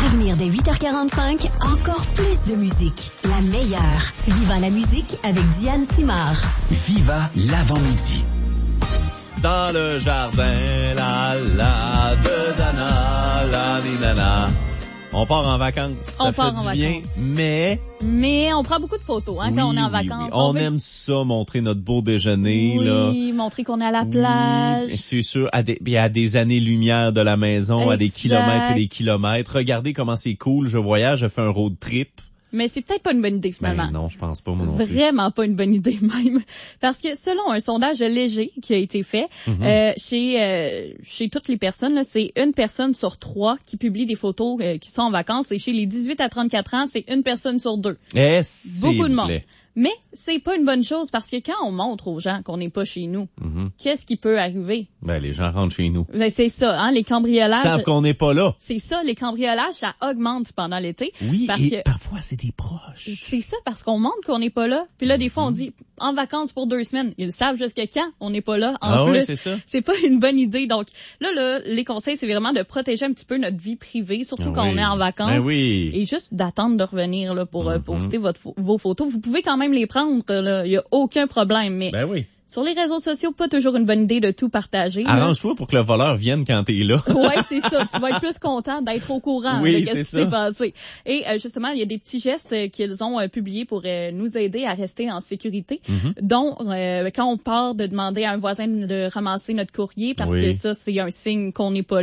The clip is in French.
venir dès 8h45, encore plus de musique. La meilleure. Viva la musique avec Diane Simard. Viva l'avant-midi. Dans le jardin, la la de Dana, la ni nana. On part en vacances, ça fait du bien, mais on prend beaucoup de photos quand on est en vacances. Oui. On aime ça, montrer notre beau déjeuner. Oui, montrer qu'on est à la plage. Oui, c'est sûr, à des années-lumière de la maison, exact. À des kilomètres et des kilomètres. Regardez comment c'est cool, je voyage, je fais un road trip. Mais c'est peut-être pas une bonne idée, finalement. Ben non, je pense pas, moi non plus. Vraiment pas une bonne idée, même. Parce que selon un sondage léger qui a été fait, chez toutes les personnes, là, c'est 1 personne sur 3 qui publie des photos qui sont en vacances. Et chez les 18 à 34 ans, c'est 1 personne sur 2. Beaucoup de monde. Mais c'est pas une bonne chose parce que quand on montre aux gens qu'on n'est pas chez nous, qu'est-ce qui peut arriver? Ben, les gens rentrent chez nous. Ben, c'est ça, les cambriolages. Ils savent qu'on n'est pas là. C'est ça, les cambriolages, ça augmente pendant l'été. Oui, parce et que parfois, c'est des proches. c'est ça, parce qu'on montre qu'on n'est pas là. Puis là, des fois, on dit en vacances pour 2 semaines. Ils savent jusqu'à quand on n'est pas là. En plus, oui, c'est ça. C'est pas une bonne idée. Donc là, les conseils, c'est vraiment de protéger un petit peu notre vie privée, surtout quand on est en vacances. Ben oui. Et juste d'attendre de revenir là pour poster vos photos. Vous pouvez quand même les prendre. Il y a aucun problème. Mais ben oui. Sur les réseaux sociaux, pas toujours une bonne idée de tout partager. Arrange-toi pour que le voleur vienne quand t'es là. Ouais, c'est ça. Tu vas être plus content d'être au courant de ce qui s'est passé. Et justement, il y a des petits gestes qu'ils ont publiés pour nous aider à rester en sécurité, dont quand on part de demander à un voisin de ramasser notre courrier parce que ça, c'est un signe qu'on n'est pas